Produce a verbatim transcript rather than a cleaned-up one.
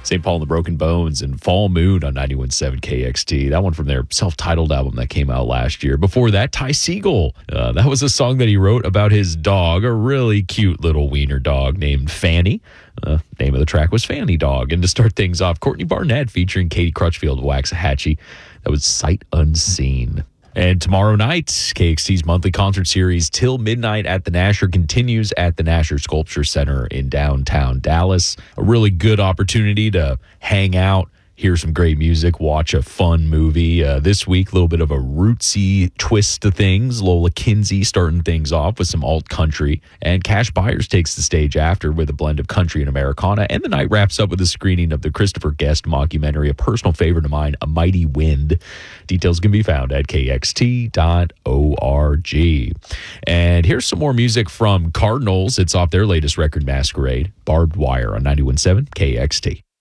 Saint Paul and the Broken Bones and Fall Moon on ninety-one point seven K X T. That one from their self-titled album that came out last year. Before that, Ty Segall. Uh, that was a song that he wrote about his dog, a really cute little wiener dog named Fanny. Uh, name of the track was Fanny Dog. And to start things off, Courtney Barnett featuring Katie Crutchfield of Waxahachie. That was Sight Unseen. And tomorrow night, K X T's monthly concert series Till Midnight at the Nasher continues at the Nasher Sculpture Center in downtown Dallas. A really good opportunity to hang out, hear some great music, watch a fun movie. Uh, this week, a little bit of a rootsy twist to things. Lola Kinsey starting things off with some alt country. And Cash Byers takes the stage after with a blend of country and Americana. And the night wraps up with a screening of the Christopher Guest mockumentary, a personal favorite of mine, A Mighty Wind. Details can be found at K X T dot org. And here's some more music from Cardinals. It's off their latest record, Masquerade. Barbed Wire on ninety-one point seven K X T.